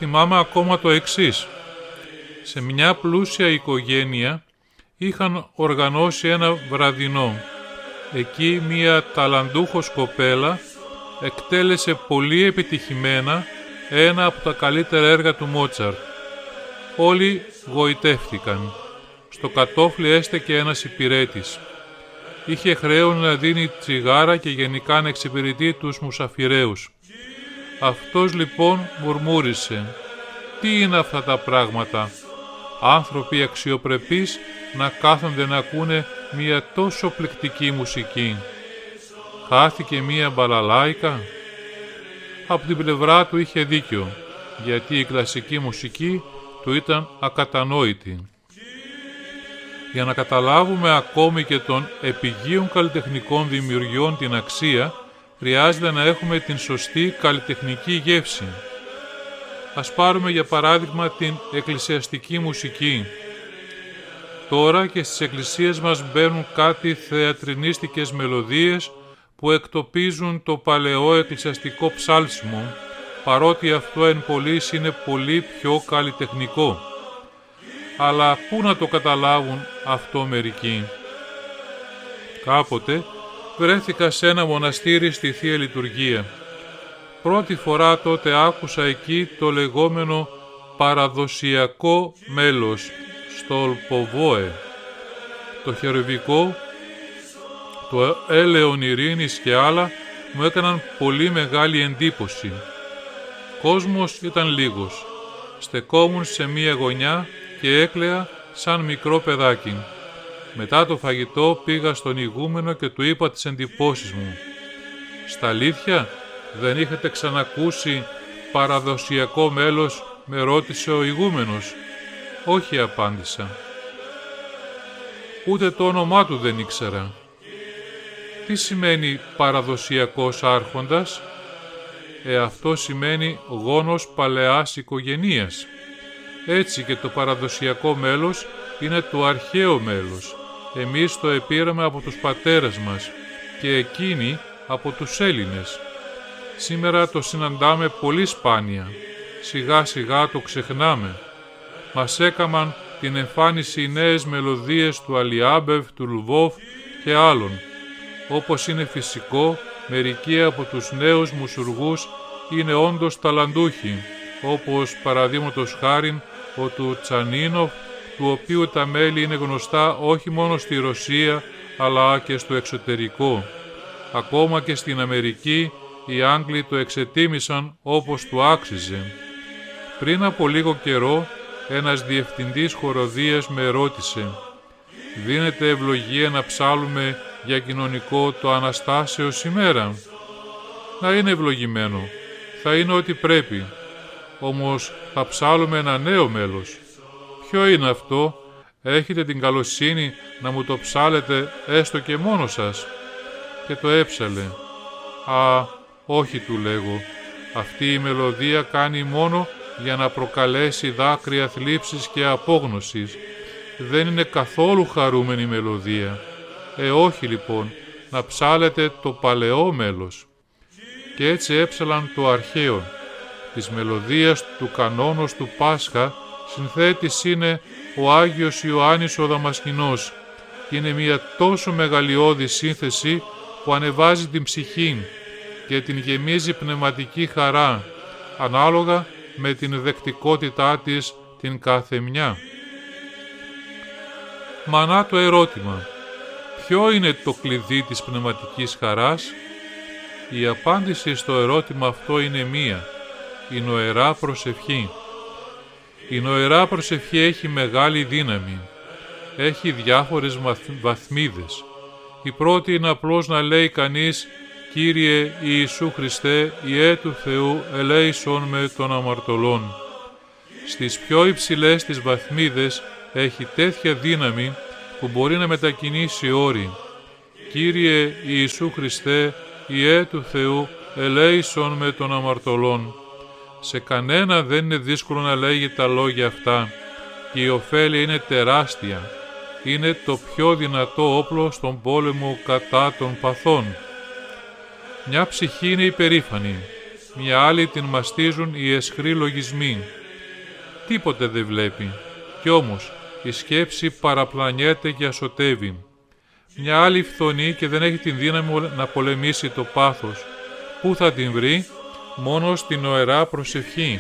θυμάμαι ακόμα το εξής. Σε μια πλούσια οικογένεια είχαν οργανώσει ένα βραδινό. Εκεί μια ταλαντούχος κοπέλα εκτέλεσε πολύ επιτυχημένα ένα από τα καλύτερα έργα του Μότσαρτ. Όλοι γοητεύτηκαν. Στο κατόφλι έστεκε ένας υπηρέτης. Είχε χρέον να δίνει τσιγάρα και γενικά να εξυπηρετεί τους μουσαφιραίους. Αυτός λοιπόν μουρμούρισε: «Τι είναι αυτά τα πράγματα? Άνθρωποι αξιοπρεπείς να κάθονται να ακούνε μια τόσο πληκτική μουσική. Χάθηκε μια μπαλαλάικα?» Από την πλευρά του είχε δίκιο, γιατί η κλασική μουσική του ήταν ακατανόητη. Για να καταλάβουμε ακόμη και των επιγείων καλλιτεχνικών δημιουργιών την αξία, χρειάζεται να έχουμε την σωστή καλλιτεχνική γεύση. Ας πάρουμε για παράδειγμα την εκκλησιαστική μουσική. Τώρα και στις εκκλησίες μας μπαίνουν κάτι θεατρινίστικες μελωδίες που εκτοπίζουν το παλαιό εκκλησιαστικό ψάλσιμο, παρότι αυτό εν πωλής είναι πολύ πιο καλλιτεχνικό. Αλλά πού να το καταλάβουν αυτό μερικοί? Κάποτε βρέθηκα σε ένα μοναστήρι στη Θεία Λειτουργία. Πρώτη φορά τότε άκουσα εκεί το λεγόμενο παραδοσιακό μέλος, στο Λποβόε. Το χερουβικό, το έλεον ειρήνης και άλλα μου έκαναν πολύ μεγάλη εντύπωση. Κόσμος ήταν λίγος. Στεκόμουν σε μία γωνιά και έκλαια σαν μικρό παιδάκι. Μετά το φαγητό πήγα στον ηγούμενο και του είπα τις εντυπώσεις μου. «Στα αλήθεια, δεν είχατε ξανακούσει παραδοσιακό μέλος?» με ρώτησε ο ηγούμενος. «Όχι», απάντησα. Ούτε το όνομά του δεν ήξερα. Τι σημαίνει παραδοσιακός άρχοντας? Αυτό σημαίνει γόνος παλαιάς οικογενείας. Έτσι και το παραδοσιακό μέλος είναι το αρχαίο μέλος. Εμείς το επήραμε από τους πατέρες μας και εκείνοι από τους Έλληνες. Σήμερα το συναντάμε πολύ σπάνια. Σιγά σιγά το ξεχνάμε. Μας έκαμαν την εμφάνιση νέες μελωδίες του Αλιάμπευ, του Λβόβ και άλλων. Όπως είναι φυσικό, μερικοί από τους νέους μουσουργούς είναι όντως ταλαντούχοι, όπως παραδείγματος χάριν ο του Τσανίνοφ, του οποίου τα μέλη είναι γνωστά όχι μόνο στη Ρωσία, αλλά και στο εξωτερικό. Ακόμα και στην Αμερική, οι Άγγλοι το εξετίμησαν όπως του άξιζε. Πριν από λίγο καιρό, ένας διευθυντής χοροδίας με ρώτησε: «Δίνεται ευλογία να ψάλουμε για κοινωνικό το Αναστάσεως σήμερα?» «Να είναι ευλογημένο. Θα είναι ό,τι πρέπει. Όμως θα ψάλουμε ένα νέο μέλος». «Ποιο είναι αυτό? Έχετε την καλοσύνη να μου το ψάλετε έστω και μόνο σας?» Και το έψαλε. «Α, όχι», του λέγω. «Αυτή η μελωδία κάνει μόνο για να προκαλέσει δάκρυα θλίψης και απόγνωσης. Δεν είναι καθόλου χαρούμενη μελωδία». Όχι λοιπόν, να ψάλετε το παλαιό μέλος». Και έτσι έψαλαν το αρχαίο. Της μελωδίας του κανόνος του Πάσχα συνθέτης είναι ο Άγιος Ιωάννης ο Δαμασκηνός. Είναι μια τόσο μεγαλειώδη σύνθεση που ανεβάζει την ψυχή και την γεμίζει πνευματική χαρά, ανάλογα με την δεκτικότητά της την καθεμιά. Μανά το ερώτημα: ποιο είναι το κλειδί της πνευματικής χαράς? Η απάντηση στο ερώτημα αυτό είναι μία: η νοερά προσευχή. Η νοερά προσευχή έχει μεγάλη δύναμη. Έχει διάφορες βαθμίδες. Η πρώτη είναι απλώς να λέει κανείς «Κύριε Ιησού Χριστέ, Υιέ του Θεού, ελέησον με των αμαρτωλών». Στις πιο υψηλές τις βαθμίδες έχει τέτοια δύναμη που μπορεί να μετακινήσει όρη. «Κύριε Ιησού Χριστέ, Υιέ του Θεού, ελέησον με των αμαρτωλών». Σε κανένα δεν είναι δύσκολο να λέγει τα λόγια αυτά και η ωφέλεια είναι τεράστια. Είναι το πιο δυνατό όπλο στον πόλεμο κατά των παθών. Μια ψυχή είναι υπερήφανη. μια άλλη την μαστίζουν οι αισχροί λογισμοί. Τίποτε δεν βλέπει, κι όμως η σκέψη παραπλανιέται και ασωτεύει. Μια άλλη φθονεί και δεν έχει την δύναμη να πολεμήσει το πάθος. Πού θα την βρει? Μόνο στην νοερά προσευχή.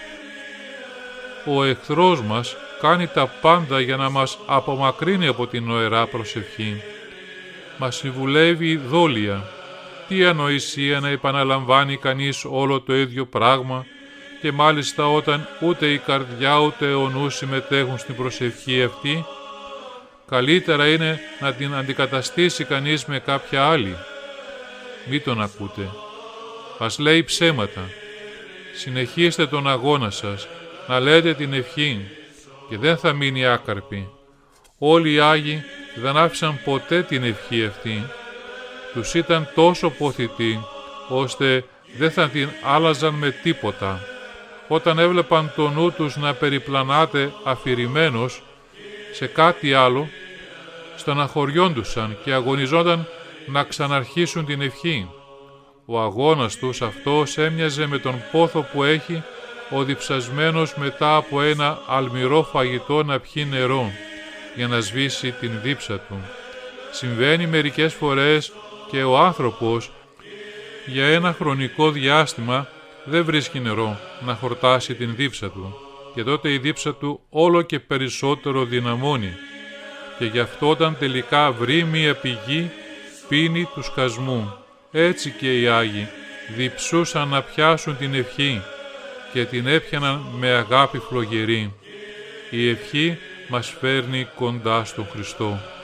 Ο εχθρός μας κάνει τα πάντα για να μας απομακρύνει από την νοερά προσευχή. Μας συμβουλεύει δόλια. Τι ανοησία να επαναλαμβάνει κανείς όλο το ίδιο πράγμα, και μάλιστα όταν ούτε η καρδιά ούτε ο νους συμμετέχουν στην προσευχή αυτή. Καλύτερα είναι να την αντικαταστήσει κανείς με κάποια άλλη. Μη τον ακούτε. Μας λέει ψέματα. Συνεχίστε τον αγώνα σας, να λέτε την ευχή και δεν θα μείνει άκαρπη. Όλοι οι Άγιοι δεν άφησαν ποτέ την ευχή αυτή. Τους ήταν τόσο ποθητοί, ώστε δεν θα την άλλαζαν με τίποτα. Όταν έβλεπαν το νου τους να περιπλανάται αφηρημένος σε κάτι άλλο, στεναχωριόντουσαν και αγωνιζόταν να ξαναρχίσουν την ευχή. Ο αγώνας τους αυτός έμοιαζε με τον πόθο που έχει ο διψασμένος μετά από ένα αλμυρό φαγητό να πιει νερό για να σβήσει την δίψα του. Συμβαίνει μερικές φορές και ο άνθρωπος για ένα χρονικό διάστημα δεν βρίσκει νερό να χορτάσει την δίψα του και τότε η δίψα του όλο και περισσότερο δυναμώνει και γι' αυτό όταν τελικά βρει μία πηγή πίνει του σκασμού. Έτσι και οι Άγιοι διψούσαν να πιάσουν την ευχή και την έπιαναν με αγάπη φλογερή. Η ευχή μας φέρνει κοντά στον Χριστό.